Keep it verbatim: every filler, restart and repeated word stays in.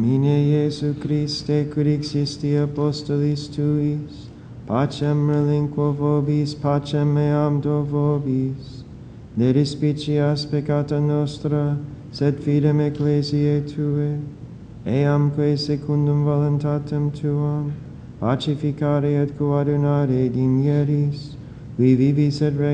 Domine Iesu Christe, quid existi apostolis tuis, pacem relinquo vobis, pacem meam do vobis. Ne despicias peccata nostra, sed fidem ecclesiae Tue, eamque secundum voluntatem Tuam, pacificare et coadunare digneris, qui vivis et